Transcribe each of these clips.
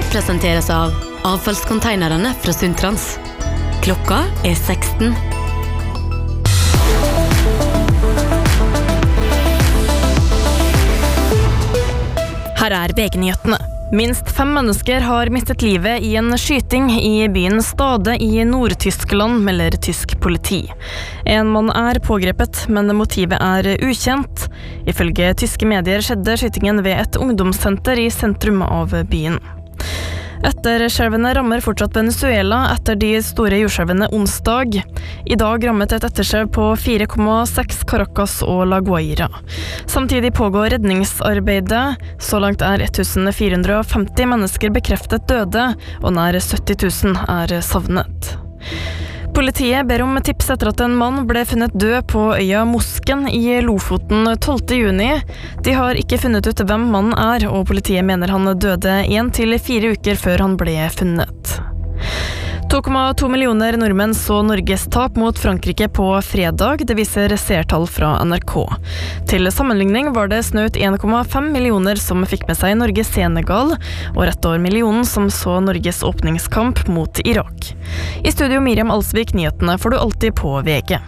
presenteres av avfallskonteinerne fra Sundtrans. Klokka 16. Her VG-nyhetene. Minst 5 mennesker har mistet livet i en skyting i byen Stade i Nord-Tyskland, melder tysk politi. En mann pågrepet, men motivet ukjent. Ifølge tyske medier skjedde skytingen ved et ungdomssenter i sentrum av byen. Etterskjelvene rammer fortsatt Venezuela etter de store jordskjelvene onsdag. I dag rammet et etterskjelv på 4,6 Caracas og La Guaira. Samtidig pågår redningsarbeidet. Så langt 1450 mennesker bekreftet døde, og nær 70 000 savnet. Politiet ber om tips etter at en mann ble funnet død på øya Mosken i Lofoten 12. juni. De har ikke funnet ut hvem mannen og politiet mener han døde 1 til 4 uker før han ble funnet. 2,2 millioner nordmenn så Norges tap mot Frankrike på fredag, det viser seertall fra NRK. Til sammenligning var det snaut 1,5 millioner som fikk med seg Norge-Senegal, og rett over millionen som så Norges åpningskamp mot Irak. I studio Miriam Alsvik, nyhetene får du alltid på VG.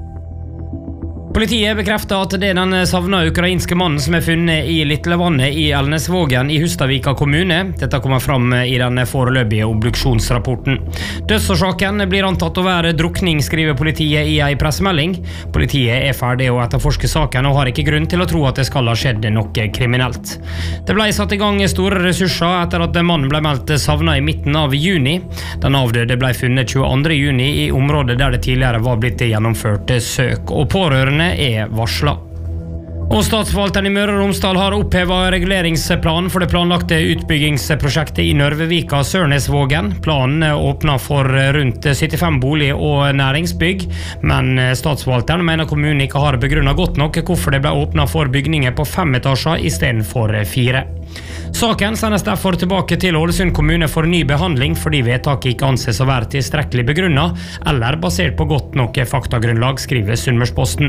Politiet bekrefter at det den savna ukrainske mannen som funnet i Littlevannet i Elnesvågen i Hustadvika kommune. Dette kommer fram i den foreløpige obduksjonsrapporten. Dødsårsaken blir antatt å være drukning, skriver politiet i en pressemelding. Politiet ferdig å etterforske saken og har ikke grunn til å tro at det skal ha skjedd noe kriminelt. Det ble satt i gang store ressurser etter at mannen ble meldt savna i midten av juni. Den avdøde ble funnet 22. juni i området der det tidligere var blitt gjennomført søk, og pårørende varslet. Og Statsforvalteren i Møre og Romsdal har opphevet reguleringsplanen for det planlagte utbyggingsprosjektet i Nørvevika Sørnesvågen. Planen åpner for rundt 75 bolig- og næringsbygg, men Statsforvalteren mener kommunen ikke har begrunnet godt nok hvorfor det ble åpnet for bygninger på 5 etasjer i stedet for 4. Saken sendes derfor tilbake til Ålesund kommune for ny behandling, fordi vedtaket ikke anses å være tilstrekkelig begrunnet, eller basert på godt nok faktagrunnlag, skriver Sunnmørsposten.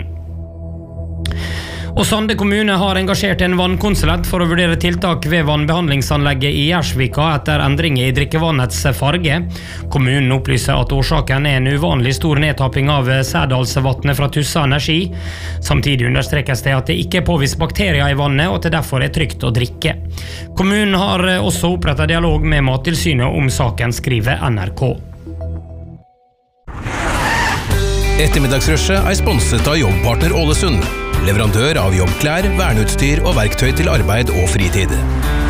Og Sande kommune har engasjert en vannkonsulent for å vurdere tiltak ved vannbehandlingsanlegget i Gjersvika etter endringer i drikkevannets farge. Kommunen opplyser at årsaken en uvanlig stor nedtapping av Sædalsvatnet fra Tussa Energi. Samtidig understrekes det at det ikke påvist bakterier i vannet, og at det derfor trygt å drikke. Kommunen har også opprettet dialog med Mattilsynet om saken, skriver NRK. Ettermiddagsrushet sponset av Jobbpartner Ålesund. Leverandør av jobbklær, verneutstyr og verktøy til arbeid og fritid.